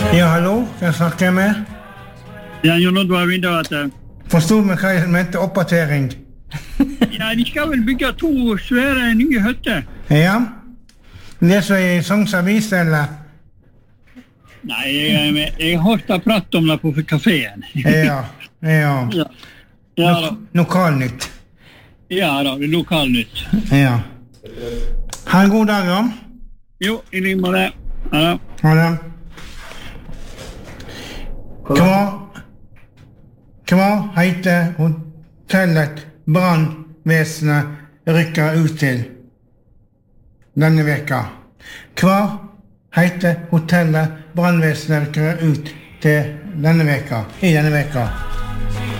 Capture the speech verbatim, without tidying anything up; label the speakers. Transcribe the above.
Speaker 1: Ja, hallo, hvem snakker jeg med?
Speaker 2: Ja, Jon Oddvar Vintervater.
Speaker 1: Forstod meg hva jeg mente oppdatering.
Speaker 2: Ja, de skal vel bygge to svære nye hytter.
Speaker 1: Ja, det som er i Sogns Avis, eller?
Speaker 2: Nei, jeg, jeg har hørt deg prate om det på kaféen.
Speaker 1: Ja, ja.
Speaker 2: Ja, ja da.
Speaker 1: Lokalnytt.
Speaker 2: Ja da, det er lokalnytt.
Speaker 1: Ja. Ha en god dag, da.
Speaker 2: Jo, i like med det. Ja da.
Speaker 1: Ha det. Hva, hva heter hotellet brannvesenet rykker ut til denne veka? Hva heter hotellet brannvesenet rykker ut til denne veka, i denne veka?